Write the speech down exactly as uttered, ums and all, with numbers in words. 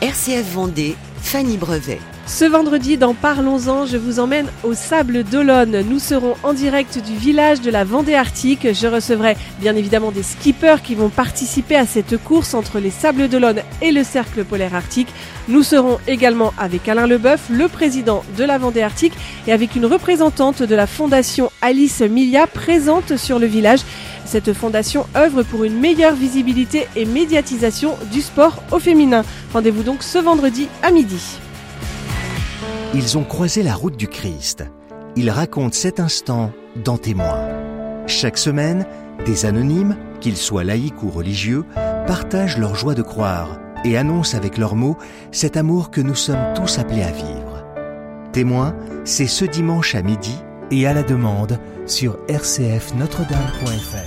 R C F Vendée, Fanny Brevet. Ce vendredi, dans Parlons-en, je vous emmène au Sables d'Olonne. Nous serons en direct du village de la Vendée Arctique. Je recevrai bien évidemment des skippers qui vont participer à cette course entre les Sables d'Olonne et le Cercle polaire arctique. Nous serons également avec Alain Leboeuf, le président de la Vendée Arctique, et avec une représentante de la fondation Alice Milia présente sur le village. Cette fondation œuvre pour une meilleure visibilité et médiatisation du sport au féminin. Rendez-vous donc ce vendredi à midi. Ils ont croisé la route du Christ. Ils racontent cet instant dans Témoins. Chaque semaine, des anonymes, qu'ils soient laïcs ou religieux, partagent leur joie de croire et annoncent avec leurs mots cet amour que nous sommes tous appelés à vivre. Témoins, c'est ce dimanche à midi et à la demande sur r c f notre dame point f r.